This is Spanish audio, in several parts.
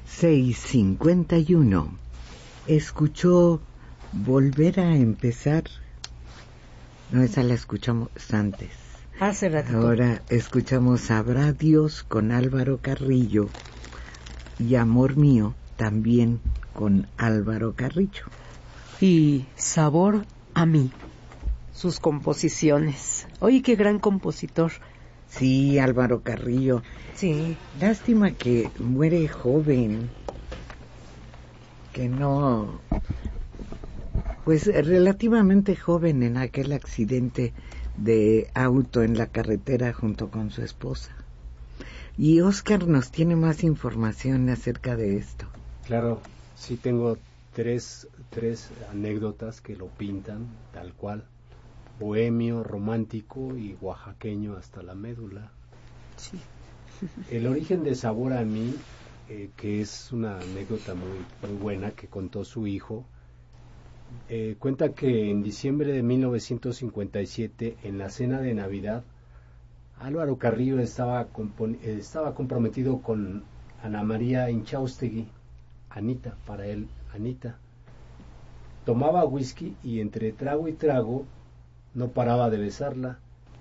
6:51. ¿Escuchó Volver a Empezar? No, esa la escuchamos antes. Hace ratito. Ahora escuchamos Sabrá Dios con Álvaro Carrillo y Amor Mío también con Álvaro Carrillo. Y Sabor a mí, sus composiciones. Oye, qué gran compositor. Sí, Álvaro Carrillo. Sí. Lástima que muere joven, que no... Pues relativamente joven en aquel accidente de auto en la carretera junto con su esposa. Y Oscar nos tiene más información acerca de esto. Claro, sí tengo tres anécdotas que lo pintan tal cual. Bohemio, romántico y oaxaqueño hasta la médula. Sí. El origen de Sabor a mí, que es una anécdota muy buena que contó su hijo, cuenta que en diciembre de 1957, en la cena de Navidad, Álvaro Carrillo estaba comprometido con Ana María Inchaustegui, Anita, para él, Anita. Tomaba whisky y entre trago y trago no paraba de besarla.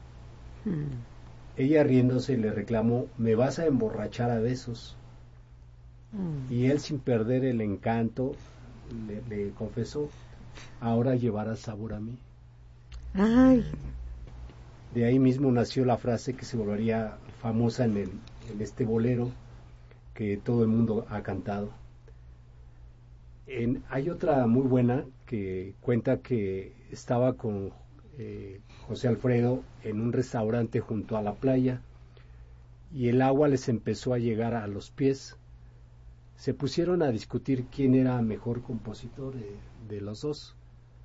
Ella riéndose le reclamó: me vas a emborrachar a besos. Y él, sin perder el encanto, le confesó: ahora llevarás sabor a mí. Ay. De ahí mismo nació la frase que se volvería famosa en este bolero que todo el mundo ha cantado. Hay otra muy buena que cuenta que estaba con José Alfredo en un restaurante junto a la playa y el agua les empezó a llegar a los pies. Se pusieron a discutir quién era mejor compositor de los dos.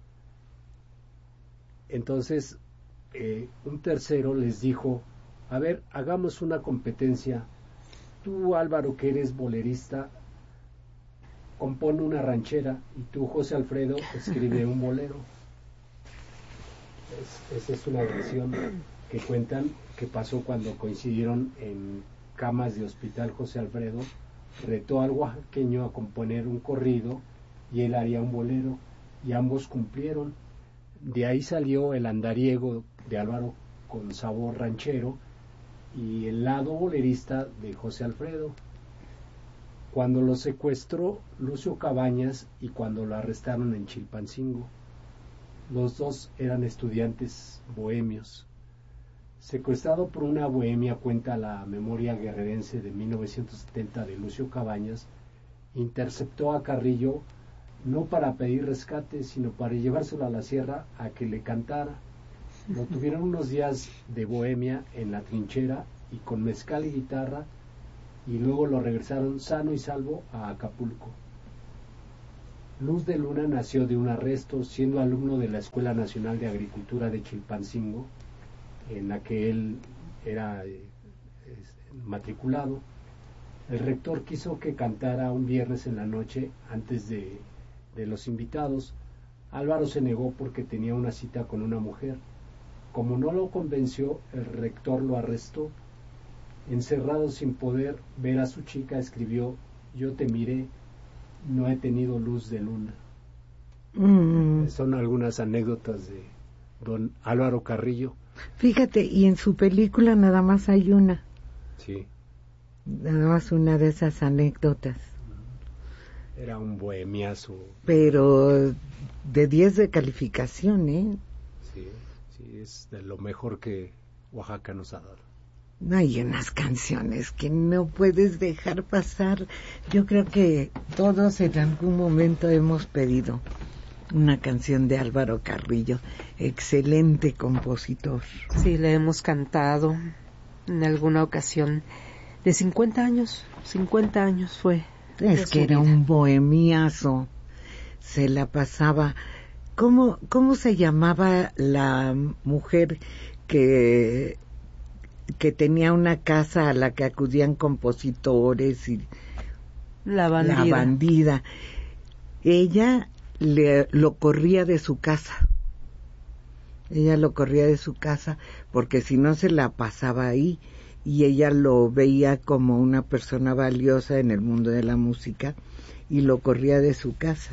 Entonces un tercero les dijo: a ver, hagamos una competencia. Tú, Álvaro, que eres bolerista, compone una ranchera, y tú, José Alfredo, escribe un bolero. Esa es una versión que cuentan que pasó cuando coincidieron en camas de hospital. José Alfredo retó al oaxaqueño a componer un corrido y él haría un bolero, y ambos cumplieron. De ahí salió el andariego de Álvaro con sabor ranchero y el lado bolerista de José Alfredo. Cuando lo secuestró Lucio Cabañas y cuando lo arrestaron en Chilpancingo, los dos eran estudiantes bohemios. Secuestrado por una bohemia, cuenta la memoria guerrerense de 1970 de Lucio Cabañas, interceptó a Carrillo no para pedir rescate, sino para llevárselo a la sierra a que le cantara. Lo tuvieron unos días de bohemia en la trinchera y con mezcal y guitarra, y luego lo regresaron sano y salvo a Acapulco. Luz de Luna nació de un arresto siendo alumno de la Escuela Nacional de Agricultura de Chilpancingo, en la que él era matriculado. El rector quiso que cantara un viernes en la noche antes de los invitados. Álvaro se negó porque tenía una cita con una mujer. Como no lo convenció, el rector lo arrestó. Encerrado sin poder ver a su chica, escribió: yo te miré, no he tenido luz de luna. Son algunas anécdotas de don Álvaro Carrillo. Fíjate, y en su película nada más hay una. Sí. Nada más una de esas anécdotas. Era un bohemiazo. Pero de 10 de calificación, ¿eh? Sí, es de lo mejor que Oaxaca nos ha dado. Hay unas canciones que no puedes dejar pasar. Yo creo que todos en algún momento hemos pedido una canción de Álvaro Carrillo. Excelente compositor. Sí, le hemos cantado en alguna ocasión. De 50 años fue. Es que era un bohemiazo. Se la pasaba. ¿Cómo se llamaba la mujer que tenía una casa a la que acudían compositores? Y La bandida. Ella lo corría de su casa. Ella lo corría de su casa porque si no se la pasaba ahí, y ella lo veía como una persona valiosa en el mundo de la música y lo corría de su casa.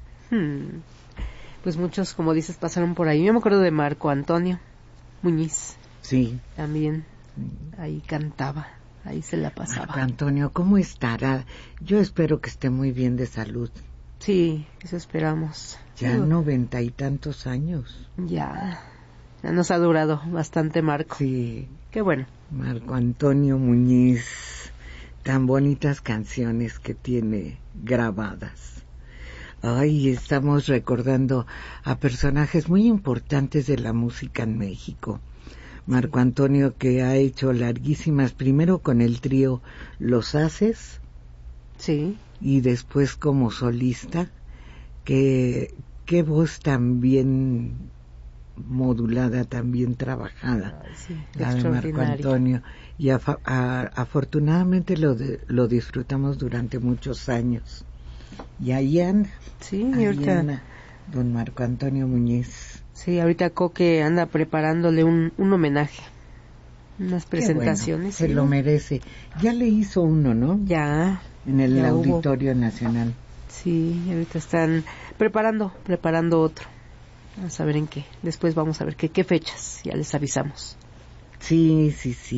Pues muchos, como dices, pasaron por ahí. Yo me acuerdo de Marco Antonio Muñiz. Sí. También ahí cantaba, ahí se la pasaba. Marco Antonio, ¿cómo estará? Yo espero que esté muy bien de salud. Sí, eso esperamos. Ya 90 y tantos años. Ya nos ha durado bastante Marco. Sí. Qué bueno. Marco Antonio Muñiz, tan bonitas canciones que tiene grabadas. Ay, estamos recordando a personajes muy importantes de la música en México. Marco Antonio, que ha hecho larguísimas, primero con el trío Los Haces, sí, y después como solista. Qué voz tan bien modulada, tan bien trabajada, sí, la de Marco Antonio. Y afortunadamente lo disfrutamos durante muchos años. Y ahí anda. Sí, ahí ahorita anda don Marco Antonio Muñiz. Sí, ahorita Coque anda preparándole un homenaje, unas presentaciones. Bueno, se lo merece. Ya le hizo uno, ¿no? Ya. En el Auditorio Nacional. Sí, ahorita están preparando otro. Vamos a ver en qué. Después vamos a ver qué fechas, ya les avisamos. Sí.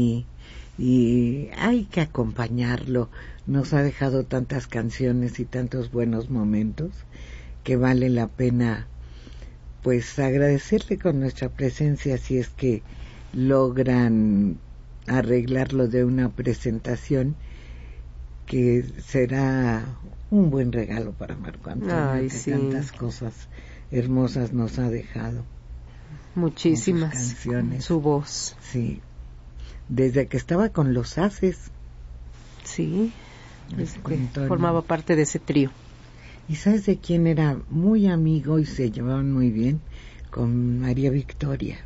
Y hay que acompañarlo. Nos ha dejado tantas canciones y tantos buenos momentos que vale la pena pues agradecerle con nuestra presencia si es que logran arreglarlo de una presentación, que será un buen regalo para Marco Antonio. Ay, que sí. Tantas cosas hermosas nos ha dejado. Muchísimas con sus canciones. Su voz. Sí. Desde que estaba con Los Haces. Sí. Formaba parte de ese trío. ¿Y sabes de quién era muy amigo y se llevaban muy bien? Con María Victoria.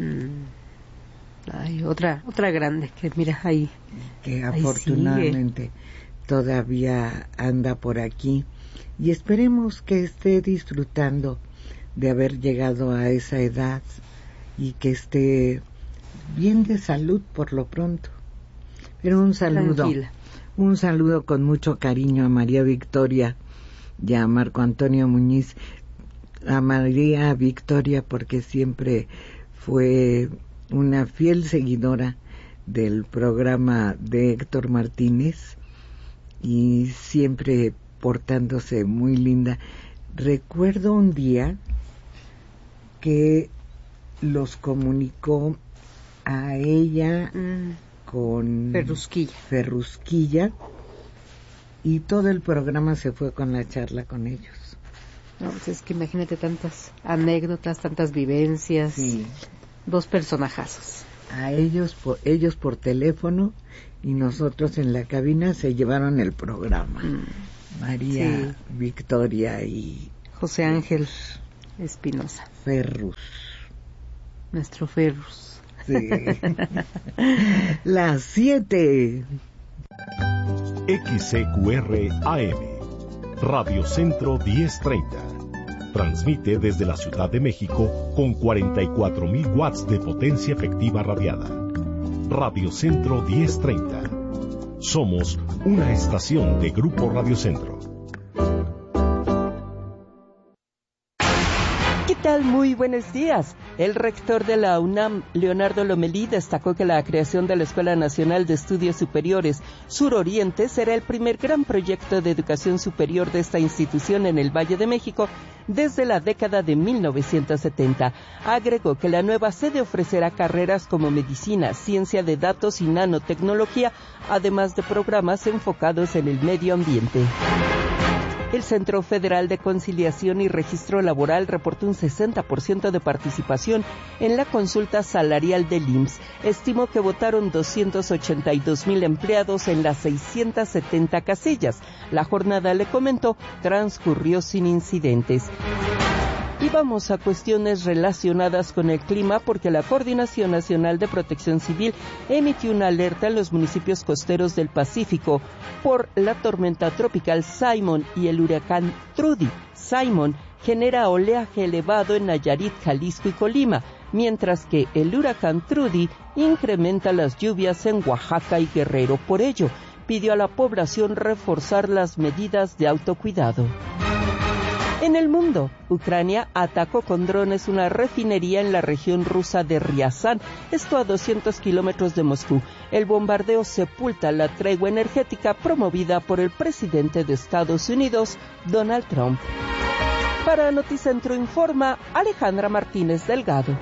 Ay, otra grande que mira ahí. Que afortunadamente todavía anda por aquí. Y esperemos que esté disfrutando de haber llegado a esa edad y que esté bien de salud por lo pronto. Pero un saludo. Tranquila. Un saludo con mucho cariño a María Victoria y a Marco Antonio Muñiz. A María Victoria porque siempre fue una fiel seguidora del programa de Héctor Martínez y siempre portándose muy linda. Recuerdo un día que los comunicó a ella con Ferrusquilla y todo el programa se fue con la charla con ellos. No, pues es que imagínate tantas anécdotas, tantas vivencias. Sí. Dos personajazos. A ellos por teléfono y nosotros en la cabina se llevaron el programa. María Victoria y José Ángel Espinosa. Ferrus. Nuestro Ferrus. Sí. Las 7. XCQR AM, Radio Centro 1030. Transmite desde la Ciudad de México con 44,000 watts de potencia efectiva radiada. Radio Centro 1030. Somos una estación de Grupo Radio Centro. ¿Qué tal? Muy buenos días. El rector de la UNAM, Leonardo Lomelí, destacó que la creación de la Escuela Nacional de Estudios Superiores Suroriente será el primer gran proyecto de educación superior de esta institución en el Valle de México desde la década de 1970. Agregó que la nueva sede ofrecerá carreras como medicina, ciencia de datos y nanotecnología, además de programas enfocados en el medio ambiente. El Centro Federal de Conciliación y Registro Laboral reportó un 60% de participación en la consulta salarial del IMSS. Estimó que votaron 282,000 empleados en las 670 casillas. La jornada, le comentó, transcurrió sin incidentes. Y vamos a cuestiones relacionadas con el clima porque la Coordinación Nacional de Protección Civil emitió una alerta en los municipios costeros del Pacífico por la tormenta tropical Simon y el huracán Trudy. Simon genera oleaje elevado en Nayarit, Jalisco y Colima. mientras que el huracán Trudy incrementa las lluvias en Oaxaca y Guerrero. Por ello, pidió a la población reforzar las medidas de autocuidado. En el mundo, Ucrania atacó con drones una refinería en la región rusa de Ryazán, esto a 200 kilómetros de Moscú. El bombardeo sepulta la tregua energética promovida por el presidente de Estados Unidos, Donald Trump. Para Noticentro Informa, Alejandra Martínez Delgado.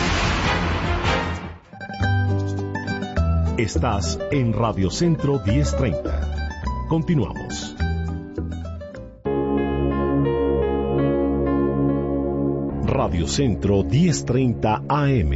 Estás en Radio Centro 1030. Continuamos. Radio Centro 1030 AM.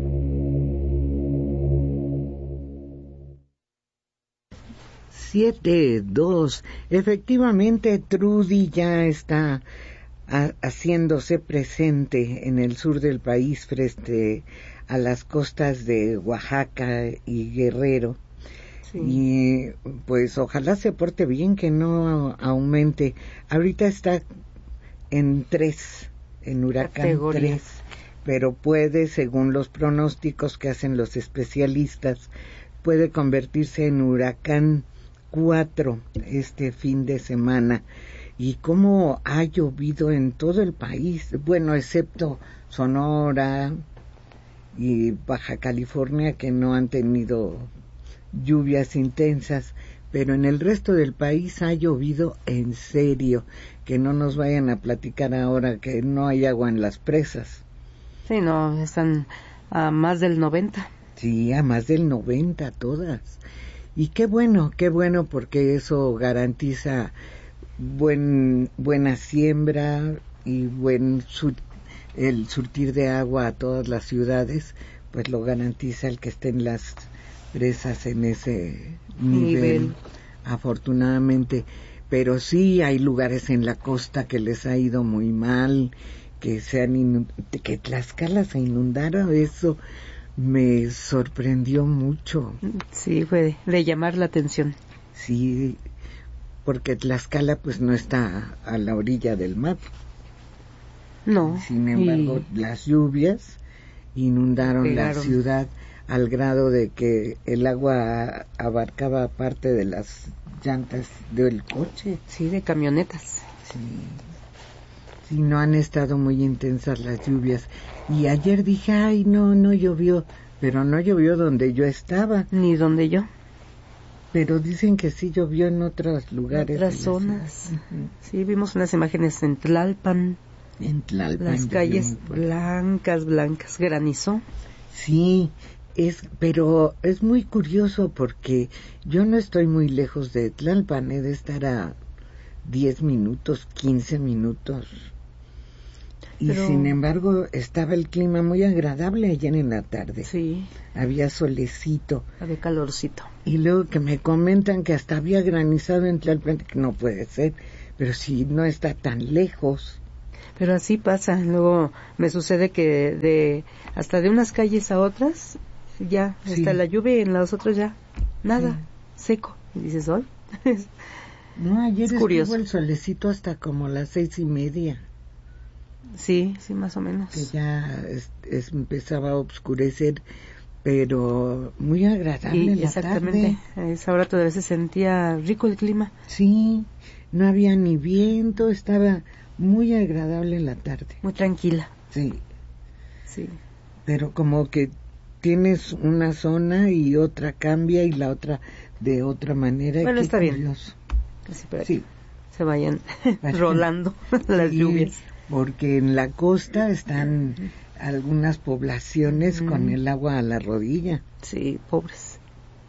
Siete, dos. Efectivamente, Trudy ya está haciéndose presente en el sur del país frente a las costas de Oaxaca y Guerrero. Sí. Y pues ojalá se porte bien, que no aumente. Ahorita está en 3. En huracán 3, pero puede, según los pronósticos que hacen los especialistas, puede convertirse en huracán 4 este fin de semana. Y cómo ha llovido en todo el país, bueno, excepto Sonora y Baja California, que no han tenido lluvias intensas, pero en el resto del país ha llovido en serio. Que no nos vayan a platicar ahora que no hay agua en las presas. Sí, no, están a más del 90. Sí, a más del 90 todas. Y qué bueno, porque eso garantiza buena siembra y el surtir de agua a todas las ciudades, pues lo garantiza el que estén las presas en ese nivel. Afortunadamente. Pero sí hay lugares en la costa que les ha ido muy mal, que que Tlaxcala se inundara, eso me sorprendió mucho. Sí, fue de llamar la atención. Sí, porque Tlaxcala pues no está a la orilla del mar. No. Sin embargo, las lluvias inundaron la ciudad al grado de que el agua abarcaba parte de las llantas del coche. Sí, de camionetas. Sí, no han estado muy intensas las lluvias. Y ayer dije, ay, no llovió, pero no llovió donde yo estaba. Ni donde yo. Pero dicen que sí llovió en otros lugares. En otras zonas. Uh-huh. Sí, vimos unas imágenes en Tlalpan. Las calles blancas, granizó. Sí, pero es muy curioso porque yo no estoy muy lejos de Tlalpan, he de estar a 10 minutos, 15 minutos. Y sin embargo estaba el clima muy agradable ayer en la tarde. Sí. Había solecito. Había calorcito. Y luego que me comentan que hasta había granizado en Tlalpan, que no puede ser, pero si no está tan lejos. Pero así pasa, luego me sucede que hasta de unas calles a otras ya está la lluvia y en las otras ya nada, seco. Y dices, ¿hoy? No, ayer estuvo el solecito hasta como las 6:30. Sí, más o menos. Que ya empezaba a oscurecer, pero muy agradable la exactamente, tarde. A esa hora todavía se sentía rico el clima. Sí, no había ni viento, estaba muy agradable la tarde. Muy tranquila. Sí. Pero como que tienes una zona y otra cambia y la otra de otra manera. Bueno, está curioso. Bien. Así para que se vayan rolando las lluvias. Porque en la costa están algunas poblaciones con el agua a la rodilla. Sí, pobres.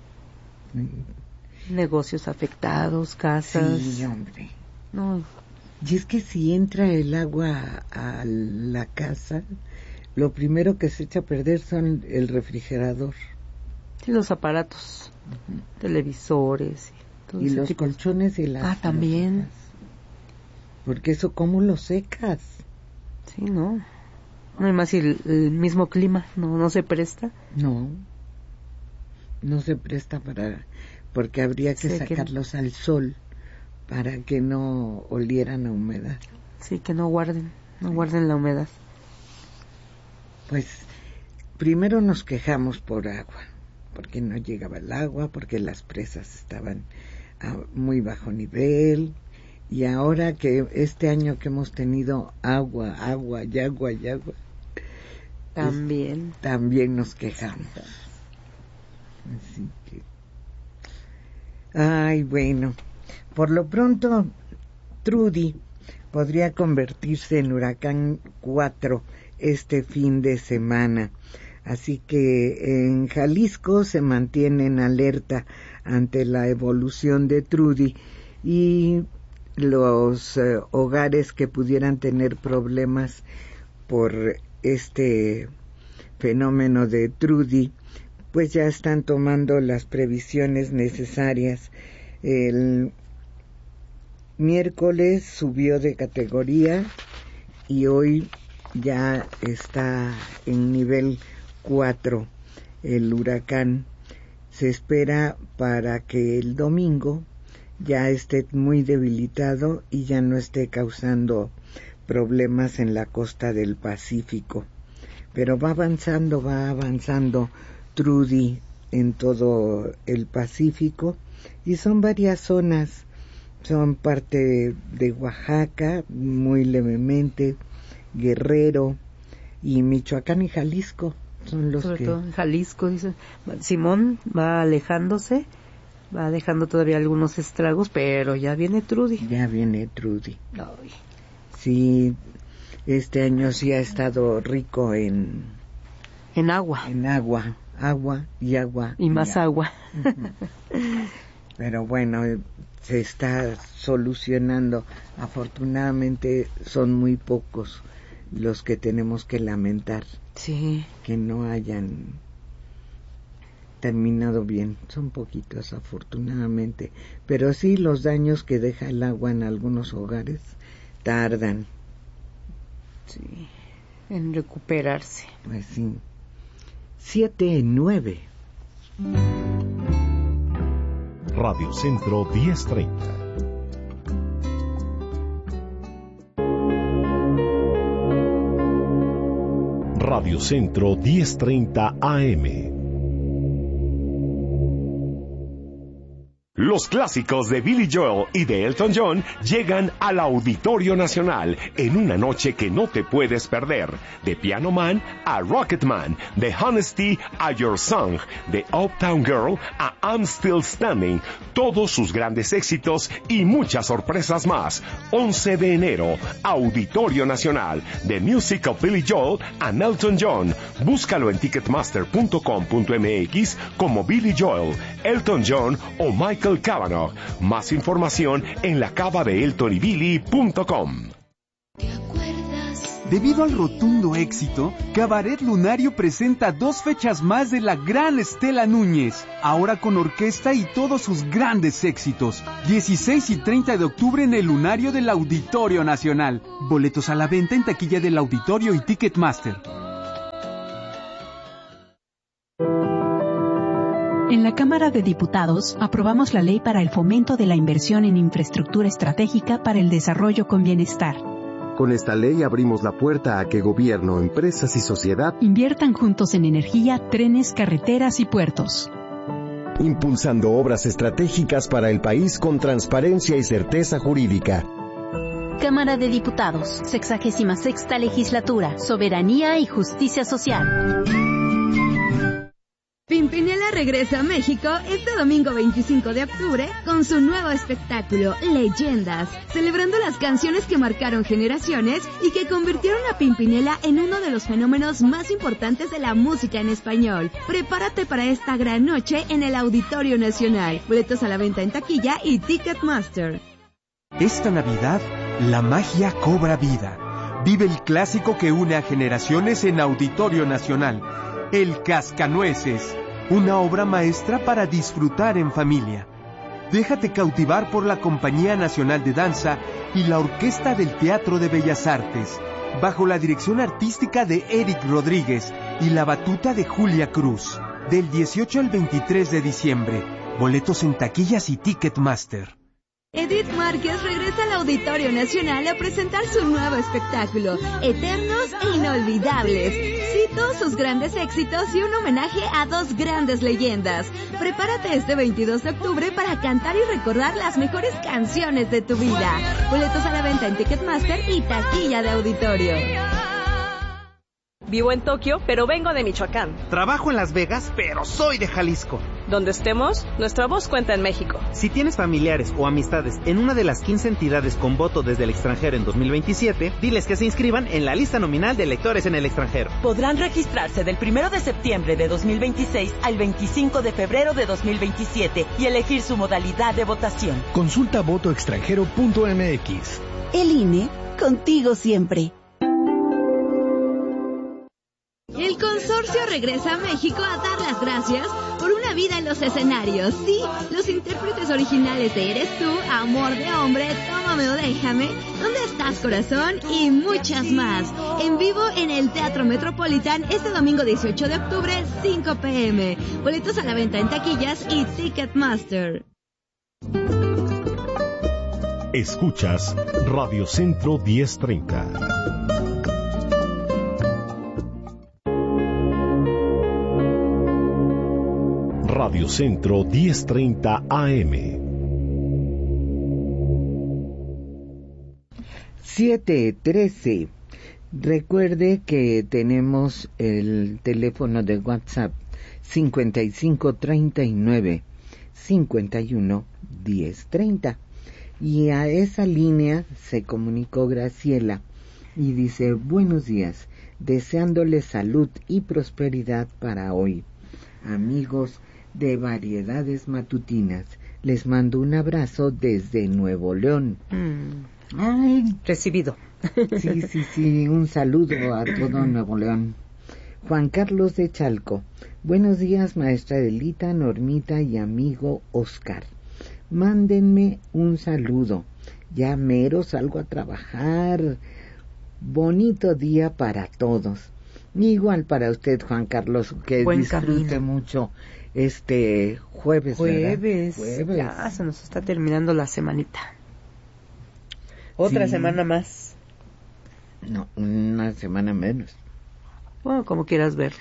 Negocios afectados, casas. Sí, hombre. No. Y es que si entra el agua a la casa, lo primero que se echa a perder son el refrigerador. Sí, los aparatos, televisores. Y los colchones y las... también. Porque eso, ¿cómo lo secas? Sí, no. No hay más si el mismo clima no se presta. No se presta porque habría que sacarlos al sol para que no olieran a humedad. Sí, que no guarden la humedad. Pues primero nos quejamos por agua, porque no llegaba el agua, porque las presas estaban a muy bajo nivel, y ahora que este año que hemos tenido agua, también nos quejamos. Así que, ay, bueno, por lo pronto Trudy podría convertirse en huracán 4 este fin de semana. Así que en Jalisco se mantiene en alerta ante la evolución de Trudy, y los hogares que pudieran tener problemas por este fenómeno de Trudy, pues ya están tomando las previsiones necesarias. El miércoles subió de categoría y hoy ya está en nivel 4 el huracán. Se espera para que el domingo ya esté muy debilitado y ya no esté causando problemas en la costa del Pacífico. Pero va avanzando Trudy en todo el Pacífico, y son varias zonas. Son parte de Oaxaca, muy levemente, Guerrero, y Michoacán y Jalisco son los sobre que... todo en Jalisco, dice Simón, va alejándose, va dejando todavía algunos estragos, pero ya viene Trudy. Ay. Sí, este año sí ha estado rico en agua. Agua. Y más agua. Pero bueno, se está solucionando. Afortunadamente son muy pocos los que tenemos que lamentar. Sí. Que no hayan terminado bien. Son poquitos, afortunadamente. Pero sí, los daños que deja el agua en algunos hogares tardan. Sí, en recuperarse. Pues sí. 7:09. Radio Centro 1030. Radio Centro 1030 AM. Los clásicos de Billy Joel y de Elton John llegan al Auditorio Nacional en una noche que no te puedes perder. De Piano Man a Rocket Man, de Honesty a Your Song, de Uptown Girl a I'm Still Standing, todos sus grandes éxitos y muchas sorpresas más. 11 de enero, Auditorio Nacional, The Music of Billy Joel and Elton John. Búscalo en ticketmaster.com.mx como Billy Joel, Elton John o Michael Cavanaugh. Más información en lacavadeeltonybilly.com. Debido al rotundo éxito, Cabaret Lunario presenta 2 fechas más de la gran Estela Núñez, ahora con orquesta y todos sus grandes éxitos. 16 y 30 de octubre en el Lunario del Auditorio Nacional. Boletos a la venta en taquilla del Auditorio y Ticketmaster. En la Cámara de Diputados aprobamos la ley para el fomento de la inversión en infraestructura estratégica para el desarrollo con bienestar. Con esta ley abrimos la puerta a que gobierno, empresas y sociedad inviertan juntos en energía, trenes, carreteras y puertos. Impulsando obras estratégicas para el país con transparencia y certeza jurídica. Cámara de Diputados, 66ª Legislatura, Soberanía y Justicia Social. Pimpinela regresa a México este domingo 25 de octubre con su nuevo espectáculo, Leyendas, celebrando las canciones que marcaron generaciones y que convirtieron a Pimpinela en uno de los fenómenos más importantes de la música en español. Prepárate para esta gran noche en el Auditorio Nacional. Boletos a la venta en taquilla y Ticketmaster. Esta Navidad, la magia cobra vida. Vive el clásico que une a generaciones en Auditorio Nacional. El Cascanueces, una obra maestra para disfrutar en familia. Déjate cautivar por la Compañía Nacional de Danza y la Orquesta del Teatro de Bellas Artes, bajo la dirección artística de Eric Rodríguez y la batuta de Julia Cruz, del 18 al 23 de diciembre. Boletos en taquillas y Ticketmaster. Edith Márquez regresa al Auditorio Nacional a presentar su nuevo espectáculo, Eternos e Inolvidables. Cita todos sus grandes éxitos y un homenaje a dos grandes leyendas. Prepárate este 22 de octubre para cantar y recordar las mejores canciones de tu vida. Boletos a la venta en Ticketmaster y taquilla de auditorio. Vivo en Tokio, pero vengo de Michoacán. Trabajo en Las Vegas, pero soy de Jalisco. Donde estemos, nuestra voz cuenta en México. Si tienes familiares o amistades en una de las 15 entidades con voto desde el extranjero en 2027, diles que se inscriban en la lista nominal de electores en el extranjero. Podrán registrarse del 1 de septiembre de 2026 al 25 de febrero de 2027 y elegir su modalidad de votación. Consulta votoextranjero.mx. El INE, contigo siempre. El consorcio regresa a México a dar las gracias por una vida en los escenarios. Sí, los intérpretes originales de Eres Tú, Amor de Hombre, Tómame o Déjame, ¿Dónde estás, corazón? Y muchas más. En vivo en el Teatro Metropolitan este domingo 18 de octubre, 5 p.m. Boletos a la venta en taquillas y Ticketmaster. Escuchas Radio Centro 1030. Radio Centro 1030 AM. 7:13. Recuerde que tenemos el teléfono de WhatsApp 5539 51 1030 y a esa línea se comunicó Graciela y dice: buenos días, deseándole salud y prosperidad para hoy. Amigos de Variedades Matutinas, les mando un abrazo desde Nuevo León. Ay, recibido. Sí, un saludo a todo Nuevo León. Juan Carlos de Chalco: buenos días, maestra Adelita, Normita y amigo Oscar. Mándenme un saludo. Ya mero salgo a trabajar. Bonito día para todos. Igual para usted, Juan Carlos, que buen disfrute camino. Mucho este jueves. Jueves. Ya se nos está terminando la semanita. Otra semana más. No, una semana menos. Bueno, como quieras verlo.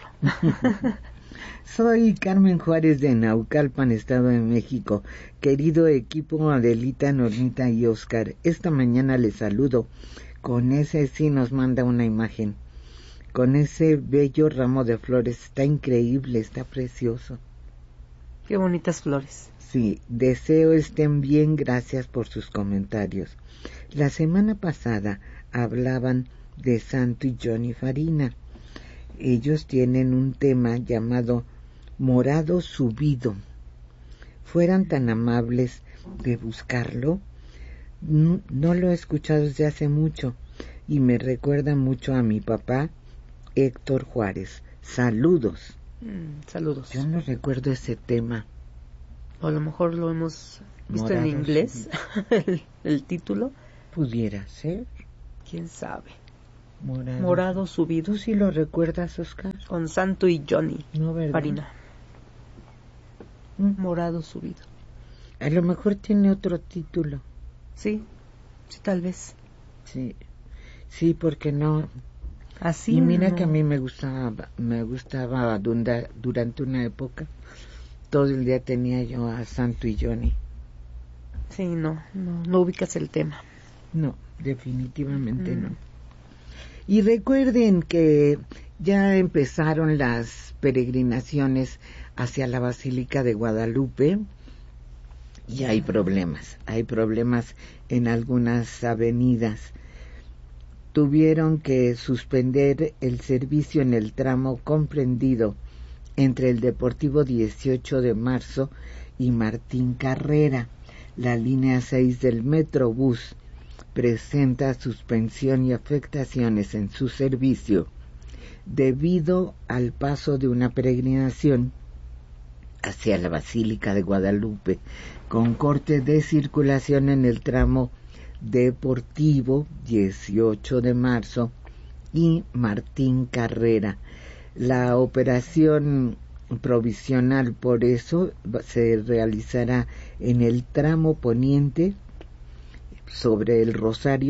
Soy Carmen Juárez de Naucalpan, Estado de México. Querido equipo Adelita, Normita y Oscar, esta mañana les saludo. Con ese sí nos manda una imagen. Con ese bello ramo de flores. Está increíble, está precioso. Qué bonitas flores. Sí, deseo estén bien, gracias por sus comentarios. La semana pasada hablaban de Santo y Johnny Farina. Ellos tienen un tema llamado Morado Subido. ¿Fueran tan amables de buscarlo? No lo he escuchado desde hace mucho y me recuerda mucho a mi papá, Héctor Juárez. Saludos. Saludos. Yo no recuerdo ese tema. O a lo mejor lo hemos visto en inglés, el título. Pudiera ser. ¿Quién sabe? Morado Subido. ¿Tú sí lo recuerdas, Oscar? Con Santo y Johnny. No, ¿verdad? Farina. Morado Subido. A lo mejor tiene otro título. Sí, tal vez. Sí, porque no. Así. Y mira no. Que a mí me gustaba durante una época. Todo el día tenía yo a Santo y Johnny. Sí, no ubicas el tema. No, definitivamente no. Y recuerden que ya empezaron las peregrinaciones hacia la Basílica de Guadalupe y hay problemas en algunas avenidas. Tuvieron que suspender el servicio en el tramo comprendido entre el Deportivo 18 de Marzo y Martín Carrera. La línea 6 del Metrobús presenta suspensión y afectaciones en su servicio debido al paso de una peregrinación hacia la Basílica de Guadalupe, con corte de circulación en el tramo Deportivo 18 de Marzo y Martín Carrera. La operación provisional por eso se realizará en el tramo poniente sobre el Rosario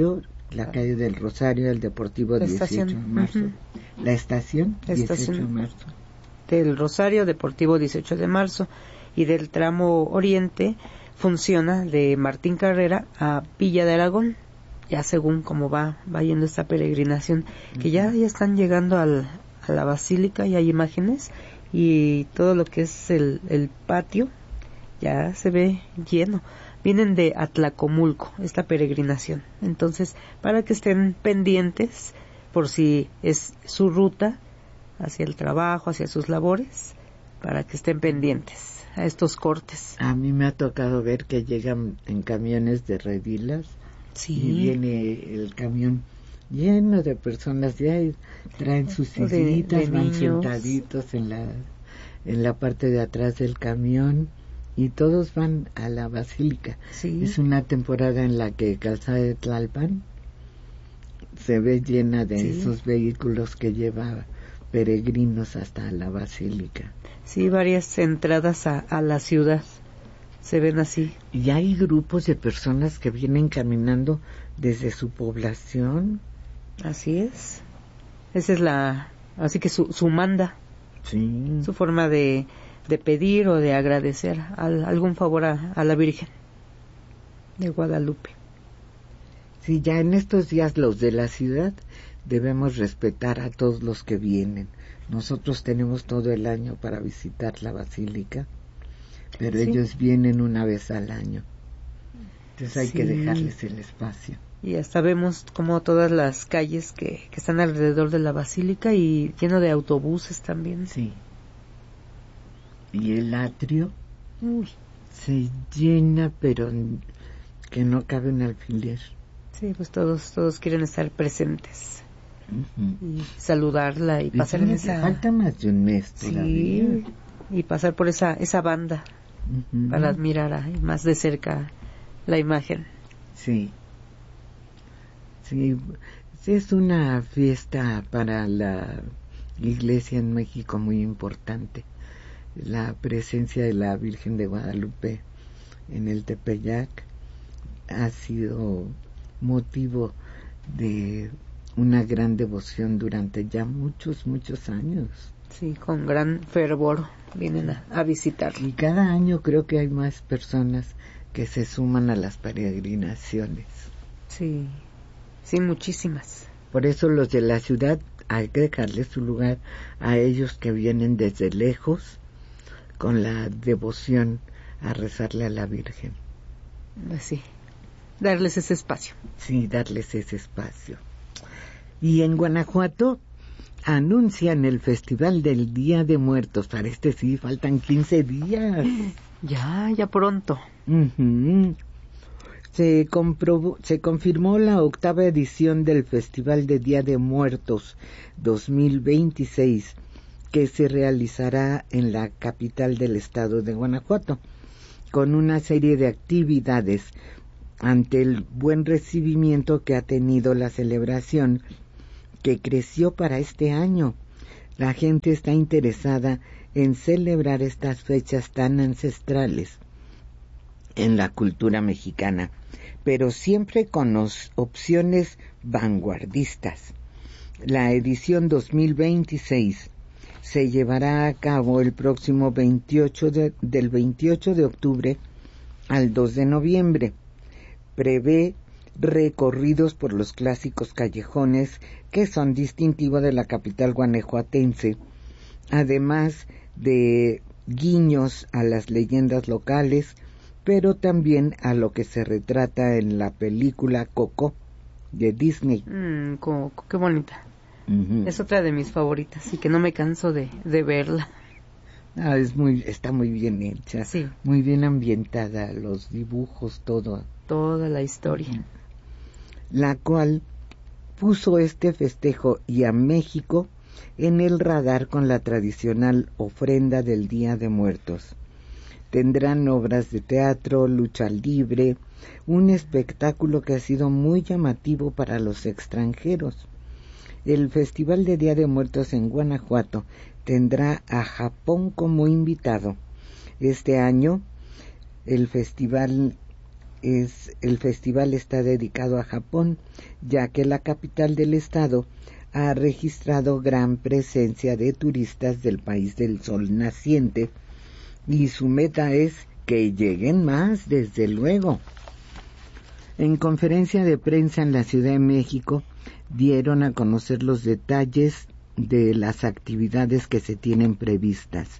La calle del Rosario, el Deportivo 18 de marzo. La estación 18 de marzo. Del Rosario, Deportivo 18 de marzo. Y del tramo oriente funciona de Martín Carrera a Villa de Aragón, ya según cómo va yendo esta peregrinación, que ya están llegando a la basílica, y hay imágenes, y todo lo que es el patio ya se ve lleno. Vienen de Atlacomulco, esta peregrinación. Entonces, para que estén pendientes, por si es su ruta hacia el trabajo, hacia sus labores, para que estén pendientes a estos cortes. A mí me ha tocado ver que llegan en camiones de redilas, y viene el camión lleno de personas, ya traen sus sillitas, van sentaditos en la parte de atrás del camión, y todos van a la basílica. Es una temporada en la que Calzada de Tlalpan se ve llena de esos vehículos que lleva peregrinos hasta la basílica. Sí, varias entradas a la ciudad se ven así. Y hay grupos de personas que vienen caminando desde su población. Así es. Esa es así que su manda. Sí. Su forma de pedir o de agradecer algún favor a la Virgen de Guadalupe. Sí, ya en estos días los de la ciudad debemos respetar a todos los que vienen. Nosotros tenemos todo el año para visitar la basílica, pero ellos vienen una vez al año. Entonces hay que dejarles el espacio. Y hasta vemos como todas las calles que están alrededor de la basílica, y lleno de autobuses también. Sí. Y el atrio se llena, pero que no cabe un alfiler. Sí, pues todos quieren estar presentes. Y saludarla y pasar en esa... Falta más de un mes todavía. Sí, y pasar por esa banda para admirar más de cerca la imagen. Sí. Sí, es una fiesta para la Iglesia en México muy importante. La presencia de la Virgen de Guadalupe en el Tepeyac ha sido motivo de una gran devoción durante ya muchos años. Sí, con gran fervor vienen a visitar. Y cada año creo que hay más personas que se suman a las peregrinaciones. Sí, muchísimas. Por eso los de la ciudad hay que dejarle su lugar a ellos que vienen desde lejos con la devoción a rezarle a la Virgen. Sí, darles ese espacio. Sí, darles ese espacio. Y en Guanajuato anuncian el Festival del Día de Muertos. Para sí faltan 15 días. Ya pronto. Se confirmó la 8ª edición del Festival de Día de Muertos 2026, que se realizará en la capital del estado de Guanajuato, con una serie de actividades ante el buen recibimiento que ha tenido la celebración, que creció para este año. La gente está interesada en celebrar estas fechas tan ancestrales en la cultura mexicana, pero siempre con opciones vanguardistas. La edición 2026 se llevará a cabo el próximo del 28 de octubre al 2 de noviembre. Prevé recorridos por los clásicos callejones que son distintivos de la capital guanajuatense, además de guiños a las leyendas locales, pero también a lo que se retrata en la película Coco de Disney. Coco, qué bonita. Es otra de mis favoritas y que no me canso de verla. Está muy bien hecha, sí. Muy bien ambientada, los dibujos, toda la historia, la cual puso este festejo y a México en el radar con la tradicional ofrenda del Día de Muertos. Tendrán obras de teatro, lucha libre, un espectáculo que ha sido muy llamativo para los extranjeros. El Festival de Día de Muertos en Guanajuato tendrá a Japón como invitado. Este año el festival el festival está dedicado a Japón, ya que la capital del estado ha registrado gran presencia de turistas del país del sol naciente, y su meta es que lleguen más, desde luego. En conferencia de prensa en la Ciudad de México, dieron a conocer los detalles de las actividades que se tienen previstas.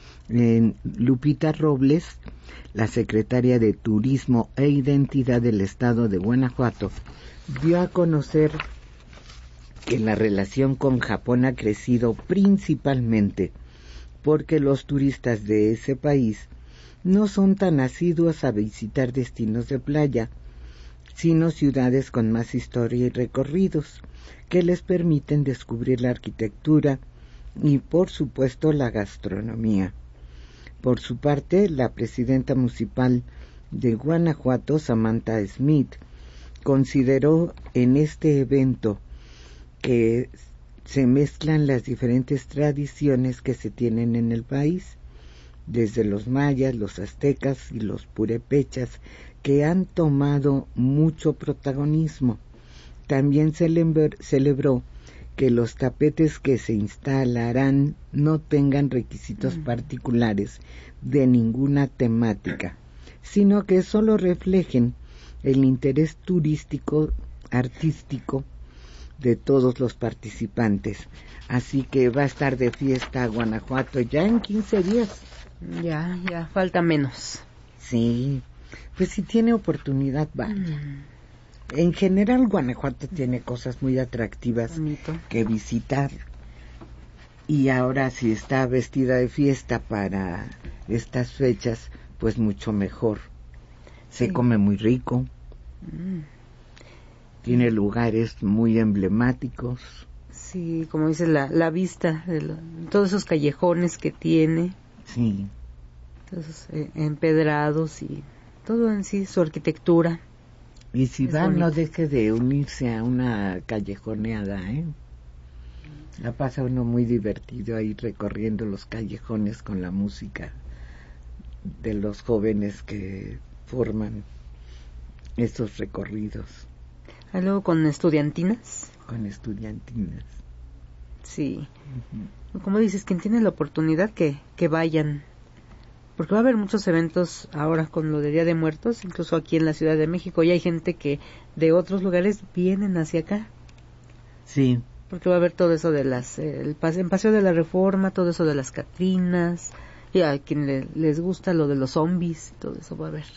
Lupita Robles, la secretaria de Turismo e Identidad del Estado de Guanajuato, dio a conocer que la relación con Japón ha crecido principalmente porque los turistas de ese país no son tan asiduos a visitar destinos de playa, sino ciudades con más historia y recorridos, que les permiten descubrir la arquitectura y, por supuesto, la gastronomía. Por su parte, la presidenta municipal de Guanajuato, Samantha Smith, consideró en este evento que se mezclan las diferentes tradiciones que se tienen en el país, desde los mayas, los aztecas y los purépechas, que han tomado mucho protagonismo. También celebró que los tapetes que se instalarán no tengan requisitos particulares de ninguna temática, sino que solo reflejen el interés turístico, artístico de todos los participantes. Así que va a estar de fiesta Guanajuato ya en 15 días. Ya falta menos. Sí, pues si tiene oportunidad, vaya. En general, Guanajuato tiene cosas muy atractivas que visitar. Y ahora, si está vestida de fiesta para estas fechas, pues mucho mejor. Se come muy rico. Tiene lugares muy emblemáticos. Sí, como dices, la vista de todos esos callejones que tiene. Sí. Todos esos empedrados y todo en sí, su arquitectura. Y si va, no deje de unirse a una callejoneada, ¿eh? La pasa uno muy divertido ahí recorriendo los callejones con la música de los jóvenes que forman esos recorridos. Luego con estudiantinas. Con estudiantinas. Sí. Como dices, quien tiene la oportunidad que vayan. Porque va a haber muchos eventos ahora con lo de Día de Muertos, incluso aquí en la Ciudad de México, y hay gente que de otros lugares vienen hacia acá. Sí. Porque va a haber todo eso de el Paseo de la Reforma, todo eso de las Catrinas, y a quien les gusta lo de los zombies, todo eso va a haber.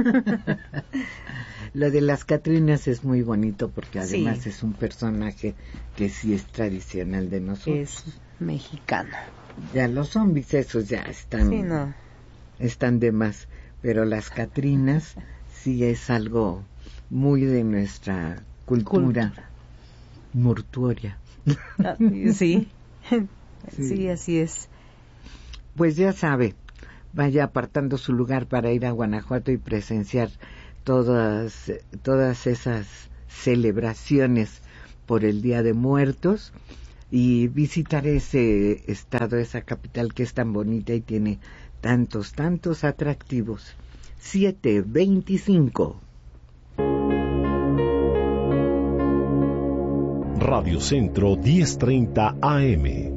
Lo de las Catrinas es muy bonito porque además es un personaje que sí es tradicional de nosotros. Es mexicano. Ya los zombies esos ya están... Sí, no. Están de más, pero las Catrinas sí es algo muy de nuestra cultura mortuoria. Sí. Sí, así es. Pues ya sabe, vaya apartando su lugar para ir a Guanajuato y presenciar todas esas celebraciones por el Día de Muertos y visitar ese estado, esa capital que es tan bonita y tiene tantos atractivos. 7:25. Radio Centro 10:30 AM.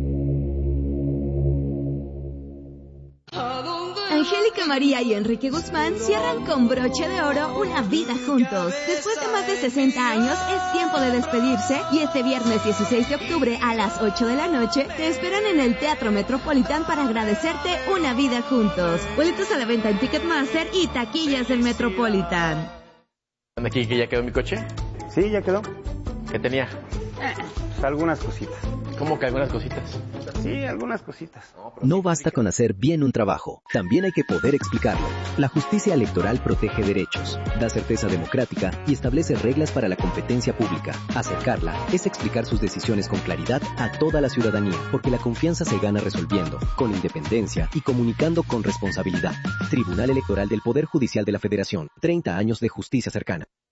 Angélica María y Enrique Guzmán cierran con broche de oro una vida juntos. Después de más de 60 años, es tiempo de despedirse y este viernes 16 de octubre a las 8 de la noche te esperan en el Teatro Metropolitan para agradecerte una vida juntos. Boletos a la venta en Ticketmaster y taquillas del Metropolitan. ¿Aquí que ya quedó mi coche? Sí, ya quedó. ¿Qué tenía? Pues algunas cositas. ¿Cómo que algunas cositas? Sí, algunas cositas. No basta con hacer bien un trabajo, también hay que poder explicarlo. La justicia electoral protege derechos, da certeza democrática y establece reglas para la competencia pública. Acercarla es explicar sus decisiones con claridad a toda la ciudadanía, porque la confianza se gana resolviendo, con independencia y comunicando con responsabilidad. Tribunal Electoral del Poder Judicial de la Federación. 30 años de justicia cercana.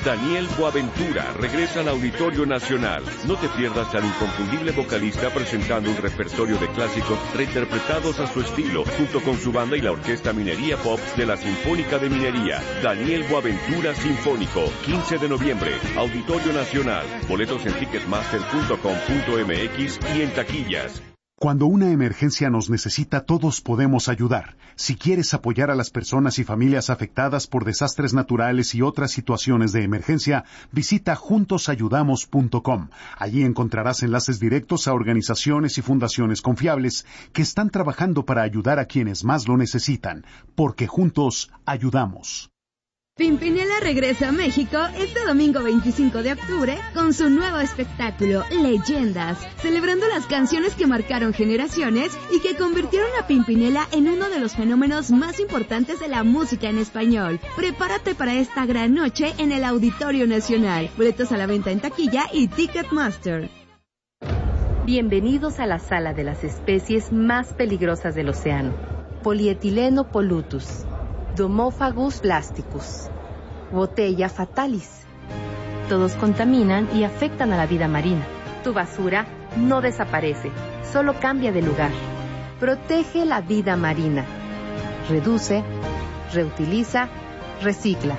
Daniel Boaventura regresa al Auditorio Nacional. No te pierdas al inconfundible vocalista presentando un repertorio de clásicos reinterpretados a su estilo, junto con su banda y la Orquesta Minería Pop de la Sinfónica de Minería. Daniel Boaventura Sinfónico, 15 de noviembre, Auditorio Nacional. Boletos en ticketmaster.com.mx y en taquillas. Cuando una emergencia nos necesita, todos podemos ayudar. Si quieres apoyar a las personas y familias afectadas por desastres naturales y otras situaciones de emergencia, visita juntosayudamos.com. Allí encontrarás enlaces directos a organizaciones y fundaciones confiables que están trabajando para ayudar a quienes más lo necesitan, porque juntos ayudamos. Pimpinela regresa a México este domingo 25 de octubre con su nuevo espectáculo, Leyendas, celebrando las canciones que marcaron generaciones y que convirtieron a Pimpinela en uno de los fenómenos más importantes de la música en español. Prepárate para esta gran noche en el Auditorio Nacional. Boletos a la venta en taquilla y Ticketmaster. Bienvenidos a la sala de las especies más peligrosas del océano. Polietileno pollutus. Domophagus plasticus, Botella fatalis. Todos contaminan y afectan a la vida marina. Tu basura no desaparece, solo cambia de lugar. Protege la vida marina. Reduce, reutiliza, recicla.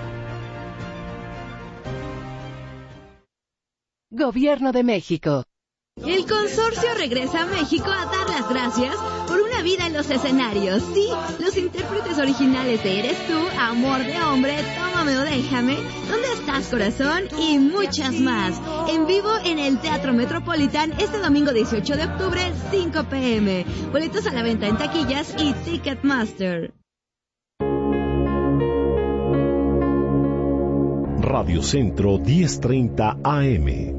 Gobierno de México. El consorcio regresa a México a dar las gracias por una vida en los escenarios. Sí, los intérpretes originales de Eres Tú, Amor de Hombre, Tómame o Déjame, ¿Dónde estás, corazón? Y muchas más. En vivo en el Teatro Metropolitan este domingo 18 de octubre, 5 p.m. Boletos a la venta en taquillas y Ticketmaster. Radio Centro 1030 AM.